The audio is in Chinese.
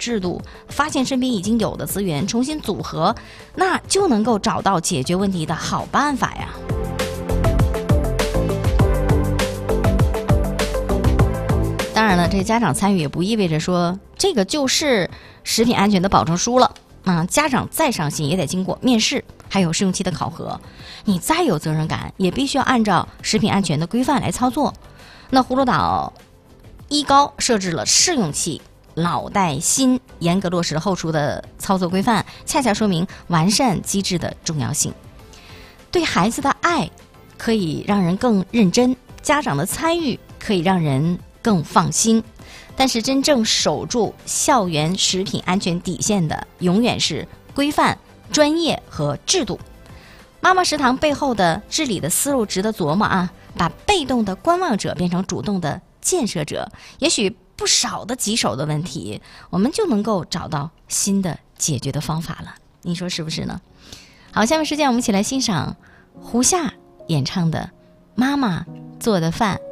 制度，发现身边已经有的资源，重新组合，那就能够找到解决问题的好办法呀。当然了，这家长参与也不意味着说这个就是食品安全的保证书了。家长再上心也得经过面试，还有试用期的考核。你再有责任感，也必须要按照食品安全的规范来操作。那葫芦岛一高设置了试用期，老带新，严格落实了后厨的操作规范，恰恰说明完善机制的重要性。对孩子的爱可以让人更认真，家长的参与可以让人更放心。但是真正守住校园食品安全底线的，永远是规范、专业和制度。妈妈食堂背后的治理的思路值得琢磨啊！把被动的观望者变成主动的建设者，也许不少的棘手的问题，我们就能够找到新的解决的方法了。你说是不是呢？好，下面时间我们一起来欣赏胡夏演唱的《妈妈做的饭》。